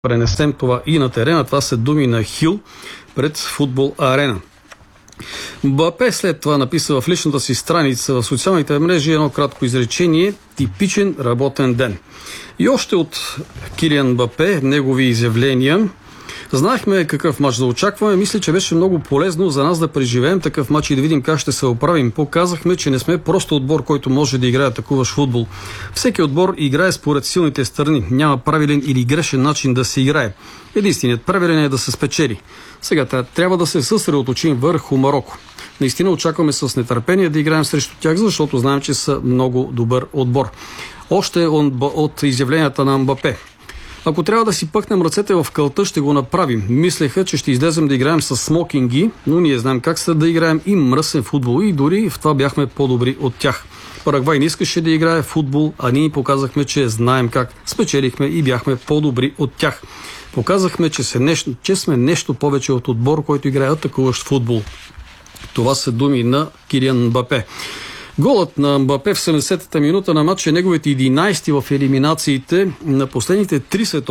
пренесем това и на терена. Това са думи на Хил пред Футбол Арена. Мбапе след това написа в личната си страница в социалните мрежи едно кратко изречение: типичен работен ден. И още от Килиан Мбапе, негови изявления. Знаехме какъв мач да очакваме. Мисля, че беше много полезно за нас да преживеем такъв мач и да видим как ще се оправим. Показахме, че не сме просто отбор, който може да играе атакуващ футбол. Всеки отбор играе според силните страни. Няма правилен или грешен начин да се играе. Единственият правилен е да се спечели. Сега трябва да се съсредоточим върху Мароко. Наистина очакваме с нетърпение да играем срещу тях, защото знаем, че са много добър отбор. Още от изявленията на Мбапе. Ако трябва да си пъкнем ръцете в кълта, ще го направим. Мислеха, че ще излезем да играем с смокинги, но ние знаем как са да играем и мръсен футбол и дори в това бяхме по-добри от тях. Парагвай не искаше да играе футбол, а ние показахме, че знаем как. Спечелихме и бяхме по-добри от тях. Показахме, че сме нещо повече от отбор, който играе атакуващ футбол. Това са думи на Килиан Мбапе. Голът на Мбапе в 70-та минута на матч е неговите 11 в елиминациите на последните 3 световни